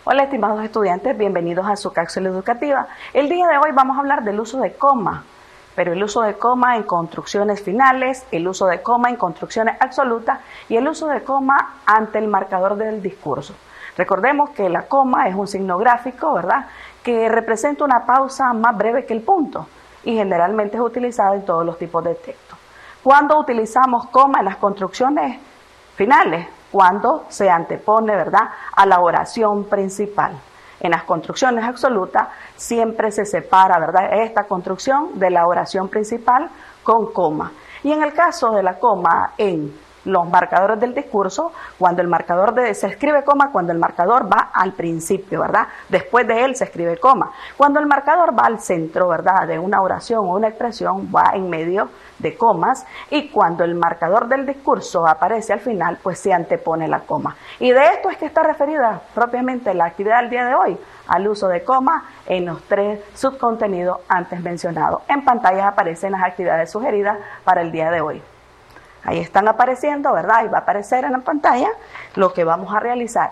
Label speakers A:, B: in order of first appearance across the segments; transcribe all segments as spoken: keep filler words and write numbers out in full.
A: Hola estimados estudiantes, bienvenidos a su cápsula educativa. El día de hoy vamos a hablar del uso de coma, pero el uso de coma en construcciones finales, el uso de coma en construcciones absolutas y el uso de coma ante el marcador del discurso. Recordemos que la coma es un signo gráfico, ¿verdad?, que representa una pausa más breve que el punto y generalmente es utilizada en todos los tipos de texto. ¿Cuándo utilizamos coma en las construcciones finales? Cuando se antepone, ¿verdad?, a la oración principal. En las construcciones absolutas siempre se separa, ¿verdad?, esta construcción de la oración principal con coma. Y en el caso de la coma en los marcadores del discurso, cuando el marcador de, se escribe coma cuando el marcador va al principio, ¿verdad? Después de él se escribe coma. Cuando el marcador va al centro, ¿verdad?, de una oración o una expresión, va en medio de comas, y cuando el marcador del discurso aparece al final, pues se antepone la coma. Y de esto es que está referida propiamente la actividad del día de hoy, al uso de coma en los tres subcontenidos antes mencionados. En pantalla aparecen las actividades sugeridas para el día de hoy. Ahí están apareciendo, ¿verdad? Y va a aparecer en la pantalla lo que vamos a realizar.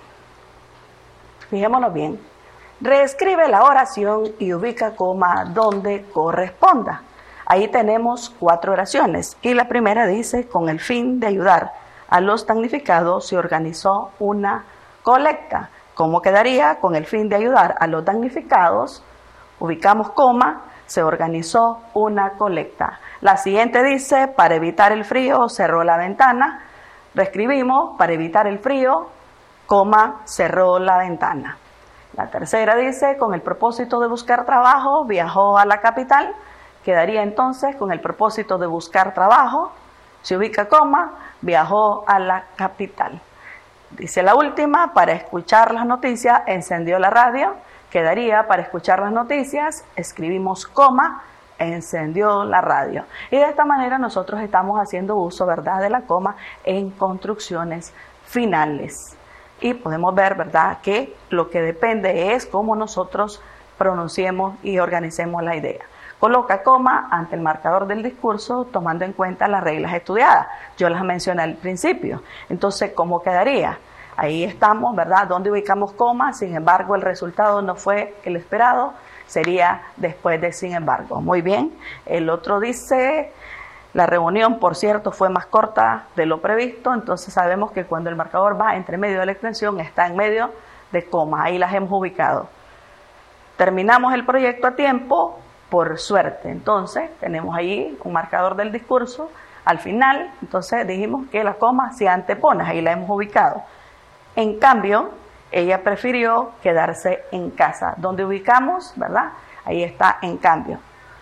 A: Fijémonos bien. Reescribe la oración y ubica coma donde corresponda. Ahí tenemos cuatro oraciones y la primera dice: con el fin de ayudar a los damnificados se organizó una colecta. ¿Cómo quedaría? Con el fin de ayudar a los damnificados, ubicamos coma, se organizó una colecta. La siguiente dice: para evitar el frío cerró la ventana. Reescribimos: para evitar el frío, coma, cerró la ventana. La tercera dice: con el propósito de buscar trabajo viajó a la capital. Quedaría entonces: con el propósito de buscar trabajo, se ubica coma, viajó a la capital. Dice la última: para escuchar las noticias encendió la radio. Quedaría: para escuchar las noticias, escribimos coma, encendió la radio. Y de esta manera nosotros estamos haciendo uso, ¿verdad?, de la coma en construcciones finales. Y podemos ver, ¿verdad?, que lo que depende es cómo nosotros pronunciemos y organicemos la idea. Coloca coma ante el marcador del discurso tomando en cuenta las reglas estudiadas. Yo las mencioné al principio. Entonces, ¿cómo quedaría? Ahí estamos, ¿verdad?, donde ubicamos coma, sin embargo el resultado no fue el esperado, sería después de sin embargo. Muy bien, el otro dice: la reunión, por cierto, fue más corta de lo previsto. Entonces sabemos que cuando el marcador va entre medio de la extensión está en medio de coma, ahí las hemos ubicado. Terminamos el proyecto a tiempo, por suerte. Entonces tenemos ahí un marcador del discurso al final, entonces dijimos que la coma se antepone, ahí la hemos ubicado. En cambio, ella prefirió quedarse en casa. ¿Dónde ubicamos? ¿Verdad? Ahí está en cambio.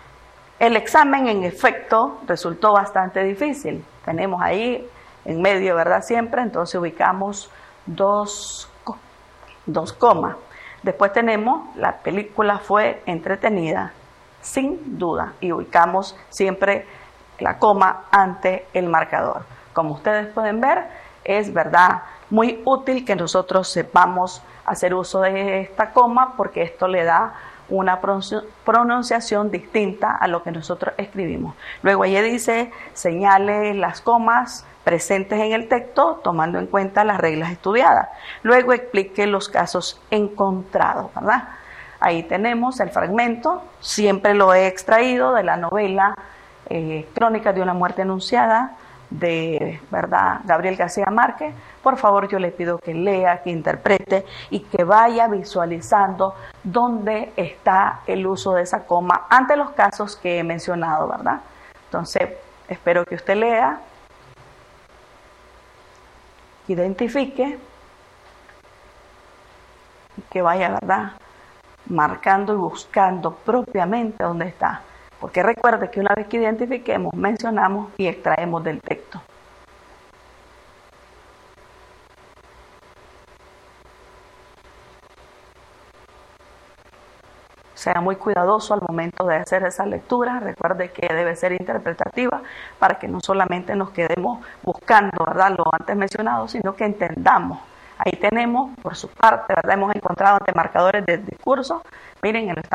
A: El examen, en efecto, resultó bastante difícil. Tenemos ahí en medio, ¿verdad?, siempre, entonces ubicamos dos, dos comas. Después tenemos: la película fue entretenida, sin duda, y ubicamos siempre la coma ante el marcador. Como ustedes pueden ver, es, ¿verdad?, muy útil que nosotros sepamos hacer uso de esta coma, porque esto le da una pronunciación distinta a lo que nosotros escribimos. Luego ella dice: señale las comas presentes en el texto tomando en cuenta las reglas estudiadas. Luego explique los casos encontrados, ¿verdad? Ahí tenemos el fragmento, siempre lo he extraído de la novela eh, Crónicas de una muerte anunciada, de, ¿verdad?, Gabriel García Márquez. Por favor, yo le pido que lea, que interprete y que vaya visualizando dónde está el uso de esa coma ante los casos que he mencionado, ¿verdad? Entonces, espero que usted lea, identifique y que vaya, ¿verdad?, marcando y buscando propiamente dónde está. Porque recuerde que una vez que identifiquemos, mencionamos y extraemos del texto. Sea muy cuidadoso al momento de hacer esa lectura. Recuerde que debe ser interpretativa para que no solamente nos quedemos buscando, ¿verdad?, lo antes mencionado, sino que entendamos. Ahí tenemos, por su parte, ¿verdad?, hemos encontrado ante marcadores de discurso. Miren, en